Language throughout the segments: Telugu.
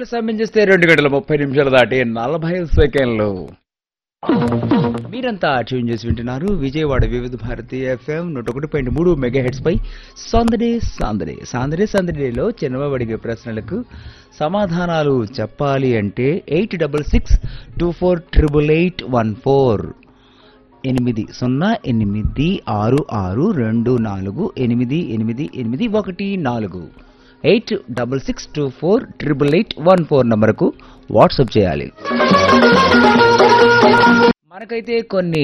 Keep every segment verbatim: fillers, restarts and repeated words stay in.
స్టూడియోలో సమయం చేస్తే రెండు గంటల ముప్పై నిమిషాలు దాటి నలభై సెకండ్లు. మీరంతా ట్యూన్ చేసి వింటున్నారు విజయవాడ వివిధ భారతి ఎఫ్ఎం నూట ఒకటి పాయింట్ మూడు మెగా హెడ్స్ పై సందడే సాందడే సాందడే సందడిలో చిన్నబాబు అడిగే ప్రశ్నలకు సమాధానాలు చెప్పాలి అంటే eight double six two four triple eight one four ఎనిమిది సున్నా ఎనిమిది ఆరు ఆరు రెండు నాలుగు ఎనిమిది ఎనిమిది ఎనిమిది ఒకటి నాలుగు eight double six two four triple eight one four నంబర్కు వాట్సాప్ చేయాలి. మనకైతే కొన్ని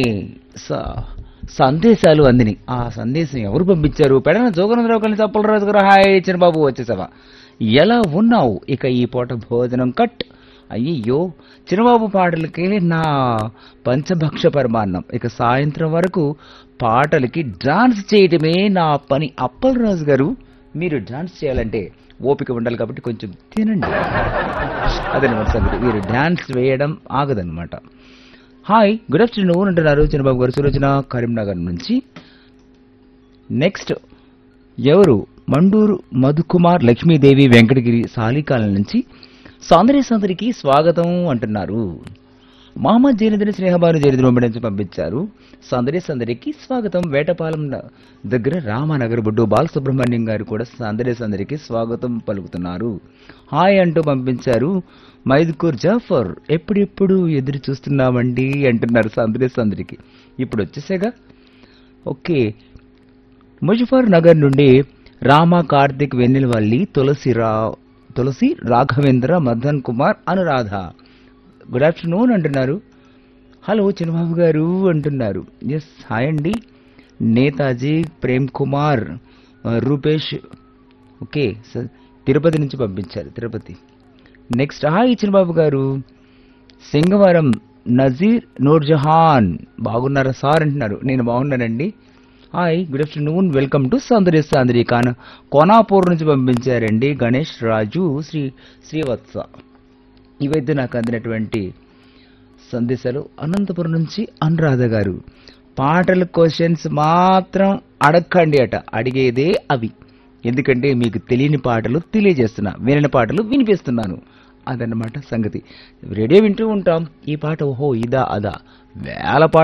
సందేశాలు అందిని. ఆ సందేశం ఎవరు పంపించారు? పెడన జోగనందరావు కలిసి అప్పలరాజు గారు హాయ్ చిన్నబాబు వచ్చేసావా, ఎలా ఉన్నావు? ఇక ఈ పూట భోజనం కట్. అయ్యయ్యో చిన్నబాబు పాటలకి నా పంచభక్ష పరమాన్నం. ఇక సాయంత్రం వరకు పాటలకి డాన్స్ చేయటమే నా పని. అప్పలరాజు గారు మీరు డాన్స్ చేయాలంటే ఓపిక ఉండాలి కాబట్టి కొంచెం తినండి. అదనమాట సంగతి. మీరు డాన్స్ వేయడం ఆగదనమాట. హాయ్ గుడ్ ఆఫ్టర్నూన్ అంటున్నారు చిన్నబాబు గారు సులోచన కరీంనగర్ నుంచి. నెక్స్ట్ ఎవరు? మండూరు మధుకుమార్ లక్ష్మీదేవి వెంకటగిరి సాలికాలం నుంచి సౌందర్య సౌందరికి స్వాగతం అంటున్నారు. మహమ్మద్ జైనదిని స్నేహబాను జైనదిని వెంబడించి పంపించారు. సౌందర్య సందరికి స్వాగతం. వేటపాలెం దగ్గర రామానగర్ బుడ్డు బాలసుబ్రహ్మణ్యం గారు కూడా సౌందర్య సందరికి స్వాగతం పలుకుతున్నారు. హాయ్ అంటూ పంపించారు. మైదుకూర్ జాఫర్ ఎప్పుడెప్పుడు ఎదురు చూస్తున్నామండి అంటున్నారు సౌందర్య సందరికి. ఇప్పుడు వచ్చేసేగా. ఓకే ముజఫర్ నగర్ నుండి రామ కార్తిక్ వెన్నెలవల్లి తులసి రా తులసి రాఘవేంద్ర మదన్ కుమార్ అనురాధ గుడ్ ఆఫ్టర్నూన్ అంటున్నారు. హలో చిన్నబాబు గారు అంటున్నారు. ఎస్ హాయ్ అండి. నేతాజీ ప్రేమ్ కుమార్ రూపేష్ ఓకే తిరుపతి నుంచి పంపించారు. తిరుపతి. నెక్స్ట్ హాయ్ చిన్నబాబు గారు. సింగవరం నజీర్ నూర్జహాన్ బాగున్నారా సార్ అంటున్నారు. నేను బాగున్నానండి. Hi good afternoon welcome to సౌందర్య సాందరి కాన కోనాపూర్ నుంచి పంపించారండి గణేష్ రాజు శ్రీ శ్రీవత్స. ఇవైతే నాకు అందినటువంటి సందేశాలు. అనంతపురం నుంచి అనురాధ గారు పాటల క్వశ్చన్స్ మాత్రం అడగండి అట. అడిగేదే అవి, ఎందుకంటే మీకు తెలియని పాటలు తెలియజేస్తున్నా, వినని పాటలు వినిపిస్తున్నాను. అదన్నమాట సంగతి. రేడియో వింటూ ఉంటాం. ఈ పాట ఓహో ఇదా అదా వేల పాట